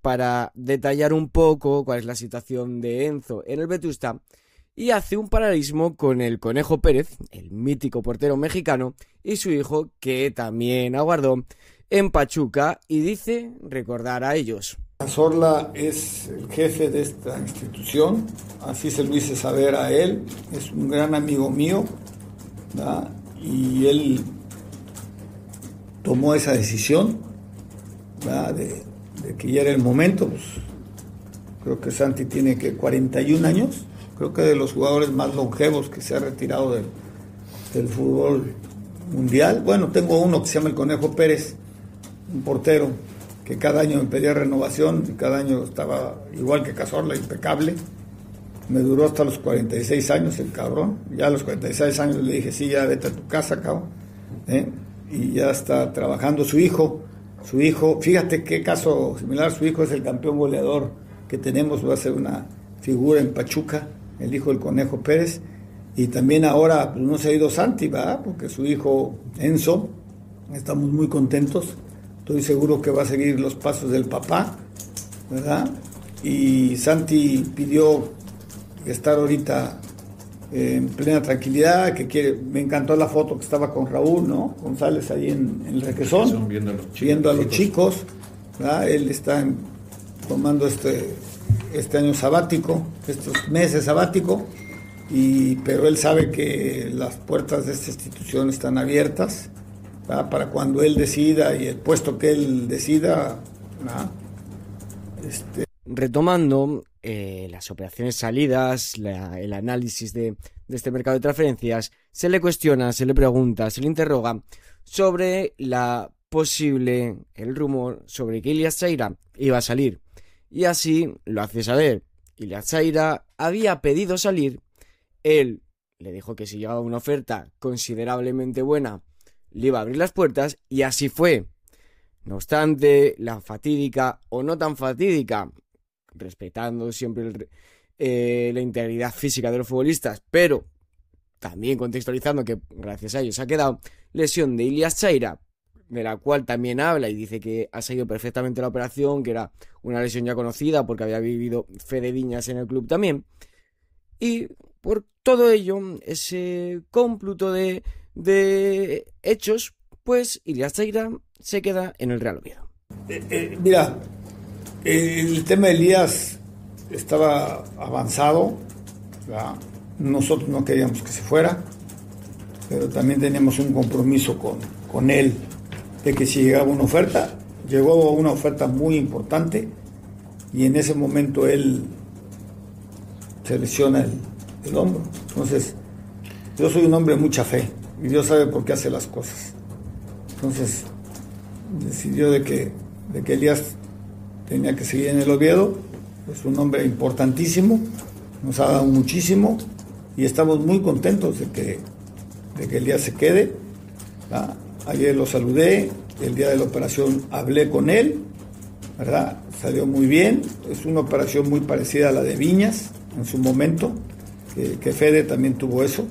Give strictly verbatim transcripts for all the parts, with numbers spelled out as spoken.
para detallar un poco cuál es la situación de Enzo en el Vetusta y hace un paralelismo con el Conejo Pérez, el mítico portero mexicano, y su hijo, que también aguardó en Pachuca, y dice recordar a ellos. Cazorla es el jefe de esta institución, así se lo hice saber a él, es un gran amigo mío, ¿verdad? Y él tomó esa decisión, ¿verdad? De, de que ya era el momento. Pues, creo que Santi tiene que cuarenta y un años, creo que de los jugadores más longevos que se ha retirado del, del fútbol mundial. Bueno, tengo uno que se llama el Conejo Pérez, un portero que cada año me pedía renovación y cada año estaba igual que Cazorla, impecable. Me duró hasta los cuarenta y seis años el cabrón. Ya a los cuarenta y seis años le dije, sí, ya vete a tu casa, cabrón. ¿Eh? Y ya está trabajando su hijo. Su hijo, fíjate qué caso similar, su hijo es el campeón goleador que tenemos, va a ser una figura en Pachuca, el hijo del Conejo Pérez. Y también ahora pues, no se ha ido Santi, ¿verdad? Porque su hijo Enzo, estamos muy contentos. Estoy seguro que va a seguir los pasos del papá, ¿verdad? Y Santi pidió estar ahorita en plena tranquilidad, que quiere, me encantó la foto que estaba con Raúl, ¿no? González ahí en, en el Requesón, viendo a los chicos, viendo a los chicos, ¿verdad? Él está en, tomando este, este año sabático, estos meses sabático, y, pero él sabe que las puertas de esta institución están abiertas, ¿verdad? Para cuando él decida y el puesto que él decida, ¿verdad? Este... Retomando eh, las operaciones salidas, la, el análisis de, de este mercado de transferencias, se le cuestiona, se le pregunta, se le interroga sobre la posible, el rumor sobre que Ilias Chaira iba a salir. Y así lo hace saber. Ilias Chaira había pedido salir, él le dijo que si llegaba una oferta considerablemente buena, le iba a abrir las puertas, y así fue. No obstante, la fatídica o no tan fatídica, respetando siempre el, eh, la integridad física de los futbolistas, pero también contextualizando que gracias a ellos ha quedado, lesión de Ilias Chaira, de la cual también habla y dice que ha salido perfectamente la operación, que era una lesión ya conocida porque había vivido Fede Viñas en el club también, y por todo ello, ese cómputo de, de hechos, pues Ilias Chaira se queda en el Real Oviedo. Eh, eh, mira, el tema de Elías estaba avanzado, ¿verdad? Nosotros no queríamos que se fuera, pero también teníamos un compromiso con, con él, de que si llegaba una oferta, llegó una oferta muy importante, y en ese momento él se lesiona el, el hombro. Entonces, yo soy un hombre de mucha fe, y Dios sabe por qué hace las cosas. Entonces, decidió de que, de que Elías tenía que seguir en el Oviedo. Es un hombre importantísimo, nos ha dado muchísimo, y estamos muy contentos de que, de que Elías se quede, ¿verdad? Ayer lo saludé, el día de la operación hablé con él, ¿verdad? Salió muy bien, es una operación muy parecida a la de Viñas en su momento, que, que Fede también tuvo eso,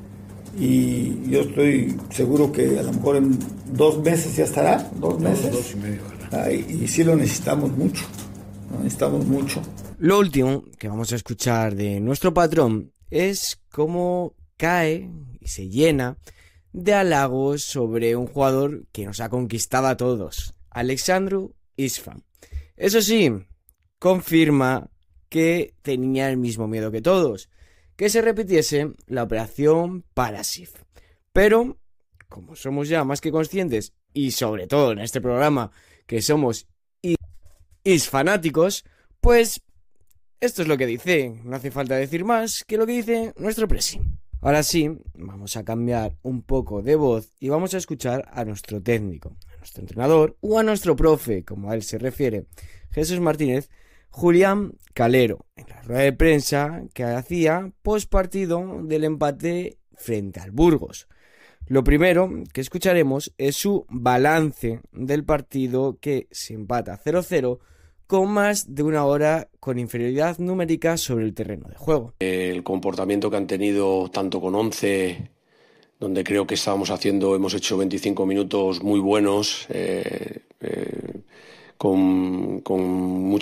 y yo estoy seguro que a lo mejor en dos meses ya estará, dos meses, dos, dos y medio, ¿verdad? Y, y sí lo necesitamos mucho, lo necesitamos mucho. Lo último que vamos a escuchar de nuestro patrón es cómo cae y se llena de halagos sobre un jugador que nos ha conquistado a todos, Alexandru Isfa. Eso sí, confirma que tenía el mismo miedo que todos, que se repitiese la operación Parasif. Pero, como somos ya más que conscientes, y sobre todo en este programa, que somos isfanáticos, pues esto es lo que dice. No hace falta decir más que lo que dice nuestro presi. Ahora sí, vamos a cambiar un poco de voz y vamos a escuchar a nuestro técnico, a nuestro entrenador o a nuestro profe, como a él se refiere, Jesús Martínez, Julián Calero, en la rueda de prensa que hacía post partido del empate frente al Burgos. Lo primero que escucharemos es su balance del partido, que se empata cero cero con más de una hora con inferioridad numérica sobre el terreno de juego. El comportamiento que han tenido tanto con once, donde creo que estábamos haciendo, hemos hecho veinticinco minutos muy buenos, eh, eh, con, con mucha